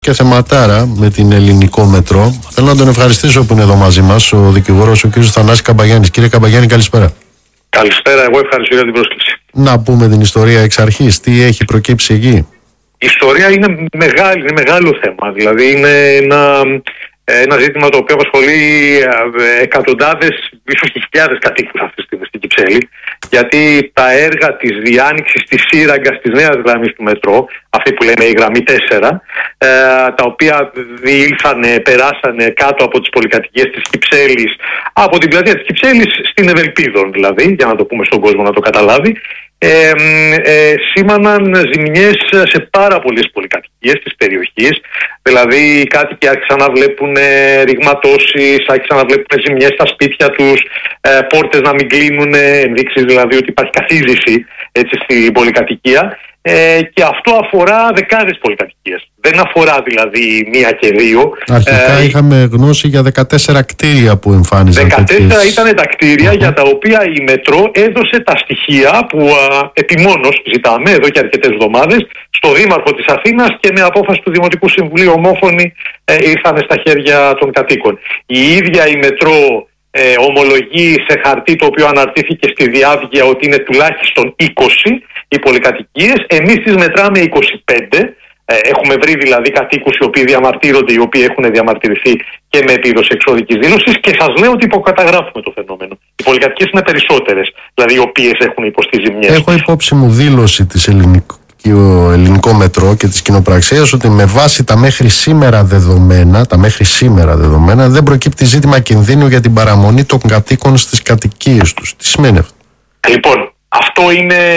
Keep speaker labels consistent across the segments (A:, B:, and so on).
A: Και θεματάρα με την Ελληνικό Μετρό. Θέλω να τον ευχαριστήσω που είναι εδώ μαζί μας, ο δικηγόρος ο κ. Θανάσης Καμπαγιάννης. Κύριε Καμπαγιάννη, καλησπέρα.
B: Καλησπέρα, εγώ ευχαριστώ για την πρόσκληση.
A: Να πούμε την ιστορία εξ αρχής, τι έχει προκύψει εκεί.
B: Η ιστορία είναι μεγάλο θέμα. Δηλαδή είναι ένα ζήτημα το οποίο απασχολεί εκατοντάδες, ίσως και χιλιάδες κατοίκους αυτή τη στιγμή στην Κυψέλη. Γιατί τα έργα της διάνοιξης της σύραγγας της νέας γραμμής του μετρό, αυτή που λέμε η γραμμή 4, τα οποία περάσανε κάτω από τις πολυκατοικίες της Κυψέλης, από την πλατεία της Κυψέλης στην Ευελπίδων δηλαδή, για να το πούμε στον κόσμο να το καταλάβει, σήμαναν ζημιές σε πάρα πολλές πολυκατοικίες της περιοχής. Δηλαδή οι κάτοικοι άρχισαν να βλέπουν ρηγματώσεις, άρχισαν να βλέπουν ζημιές στα σπίτια τους, πόρτες να μην κλείνουν, ενδείξεις δηλαδή ότι υπάρχει καθίζηση έτσι, στην πολυκατοικία. Και αυτό αφορά δεκάδες πολυκατοικίες. Δεν αφορά δηλαδή μία και δύο.
A: Αρχικά είχαμε γνώση για 14 κτίρια που εμφάνιζαν.
B: 14 ήταν τα κτίρια για τα οποία η Μετρό έδωσε τα στοιχεία που επιμόνως ζητάμε εδώ και αρκετές εβδομάδες στο Δήμαρχο της Αθήνας και με απόφαση του Δημοτικού Συμβουλίου ομόφωνη ήρθαν στα χέρια των κατοίκων. Η ίδια η Μετρό ομολογεί σε χαρτί το οποίο αναρτήθηκε στη διάβγεια ότι είναι τουλάχιστον 20 οι πολυκατοικίες. Εμείς τις μετράμε 25. Έχουμε βρει δηλαδή κατοίκους οι οποίοι διαμαρτύρονται, οι οποίοι έχουν διαμαρτυρηθεί και με επίδοση εξώδικης δήλωσης, και σας λέω ότι υποκαταγράφουμε το φαινόμενο. Οι πολυκατοικίες είναι περισσότερες, δηλαδή οι οποίες έχουν υποστεί ζημιές.
A: Έχω υπόψη μου δήλωση της Ελληνικό Μετρό και της κοινοπραξίας ότι με βάση τα μέχρι σήμερα δεδομένα δεν προκύπτει ζήτημα κινδύνου για την παραμονή των κατοίκων στις κατοικίες τους. Τι σημαίνει αυτό?
B: Λοιπόν, αυτό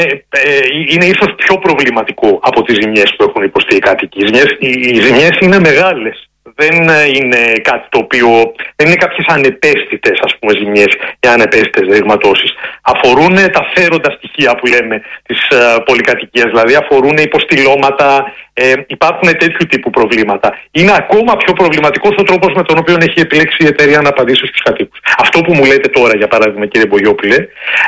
B: είναι ίσως πιο προβληματικό από τις ζημιές που έχουν υποστεί οι κάτοικοι. Οι ζημιές είναι μεγάλες. Δεν είναι κάτι το οποίο. Δεν είναι κάποιες ανεπαίσθητες ζημιές ή ανεπαίσθητες ρηγματώσεις. Αφορούν τα φέροντα στοιχεία που λέμε της πολυκατοικίας, δηλαδή αφορούν υποστηλώματα, υπάρχουν τέτοιου τύπου προβλήματα. Είναι ακόμα πιο προβληματικός ο τρόπος με τον οποίο έχει επιλέξει η εταιρεία να απαντήσει στους κατοίκους. Αυτό που μου λέτε τώρα, για παράδειγμα, κύριε Μπογιόπουλε,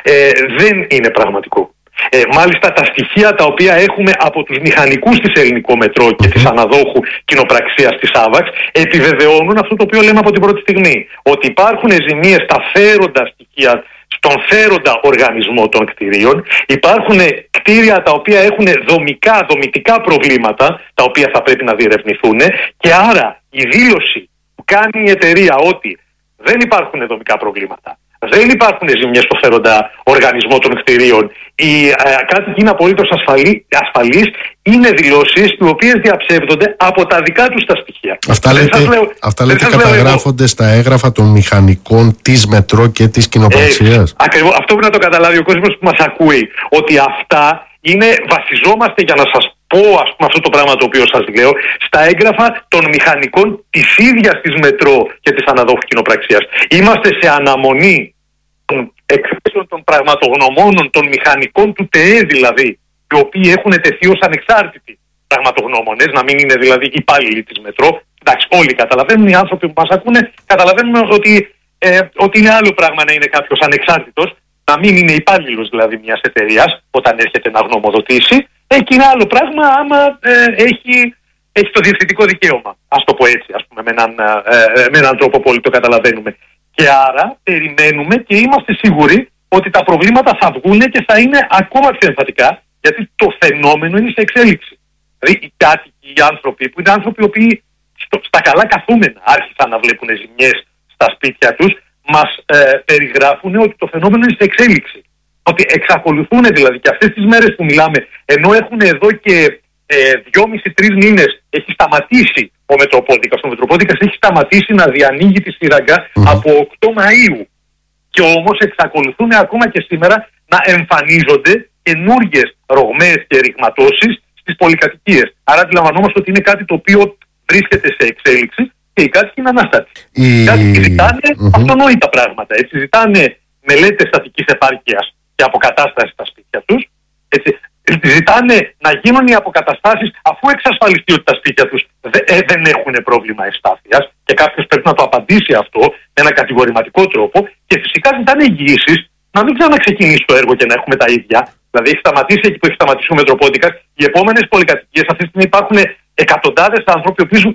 B: δεν είναι πραγματικό. Μάλιστα τα στοιχεία τα οποία έχουμε από τους μηχανικούς της Ελληνικό Μετρό και της αναδόχου κοινοπραξίας της ΑΒΑΞ επιβεβαιώνουν αυτό το οποίο λέμε από την πρώτη στιγμή. Ότι υπάρχουν ζημίες στα φέροντα στοιχεία, στον φέροντα οργανισμό των κτηρίων. Υπάρχουν κτίρια τα οποία έχουν δομητικά προβλήματα, τα οποία θα πρέπει να διερευνηθούν, και άρα η δήλωση που κάνει η εταιρεία ότι δεν υπάρχουν δομικά προβλήματα, δεν υπάρχουν ζημιές στο φέροντα οργανισμό των κτηρίων, οι κάτοικοι είναι απολύτως ασφαλείς, είναι δηλώσεις οι οποίες διαψεύδονται από τα δικά τους τα στοιχεία.
A: Αυτά λέτε καταγράφονται στα έγγραφα των μηχανικών της Μετρό και της κοινοπραξίας.
B: Ακριβώς, αυτό πρέπει να το καταλάβει ο κόσμος που μας ακούει, ότι αυτά βασιζόμαστε, για να σας πω αυτό το πράγμα το οποίο σας λέω, στα έγγραφα των μηχανικών της ίδιας της Μετρό και της αναδόχου κοινοπραξίας. Είμαστε σε αναμονή των εκθέσεων των πραγματογνωμόνων, των μηχανικών του ΤΕΕ δηλαδή, οι οποίοι έχουν τεθεί ως ανεξάρτητοι πραγματογνώμονες, να μην είναι δηλαδή υπάλληλοι της Μετρό. Εντάξει, όλοι καταλαβαίνουν, οι άνθρωποι που μας ακούνε καταλαβαίνουν ότι είναι άλλο πράγμα να είναι κάποιος ανεξάρτητος, να μην είναι υπάλληλος δηλαδή μιας εταιρείας όταν έρχεται να γνωμοδοτήσει. Και είναι άλλο πράγμα άμα έχει το διευθυντικό δικαίωμα. Ας το πω έτσι, με έναν τρόπο που όλοι το καταλαβαίνουμε. Και άρα περιμένουμε και είμαστε σίγουροι ότι τα προβλήματα θα βγουν και θα είναι ακόμα πιο εμφατικά, γιατί το φαινόμενο είναι σε εξέλιξη. Δηλαδή οι κάτοικοι, οι άνθρωποι που είναι άνθρωποι οι οποίοι στα καλά καθούμενα άρχισαν να βλέπουν ζημιές στα σπίτια τους, μας περιγράφουν ότι το φαινόμενο είναι σε εξέλιξη. Ότι εξακολουθούν δηλαδή και αυτές τις μέρες που μιλάμε, ενώ έχουν εδώ και 2,5-3 μήνες έχει σταματήσει ο Μετροπόδικας. Ο Μετροπόδικας έχει σταματήσει να διανοίγει τη σύραγγα από 8 Μαΐου. Και όμως εξακολουθούν ακόμα και σήμερα να εμφανίζονται καινούργιες ρογμές και ρηγματώσεις στις πολυκατοικίες. Άρα αντιλαμβανόμαστε ότι είναι κάτι το οποίο βρίσκεται σε εξέλιξη και οι κάτοικοι είναι ανάστατοι. Οι κάτοικοι ζητάνε αυτονόητα πράγματα. Έτσι, ζητάνε μελέτες στατικής επάρκειας και αποκατάσταση στα σπίτια τους. Έτσι, ζητάνε να γίνουν οι αποκαταστάσεις αφού εξασφαλιστεί ότι τα σπίτια τους δεν έχουν πρόβλημα ευστάθειας, και κάποιος πρέπει να το απαντήσει αυτό με ένα κατηγορηματικό τρόπο, και φυσικά ζητάνε εγγυήσεις να μην ξαναξεκινήσει το έργο και να έχουμε τα ίδια. Δηλαδή έχει σταματήσει εκεί που έχει σταματήσει ο Μετροπόδικας. Οι επόμενες πολυκατοικίες αυτή τη στιγμή υπάρχουν εκατοντάδες άνθρωποι οι οποίοι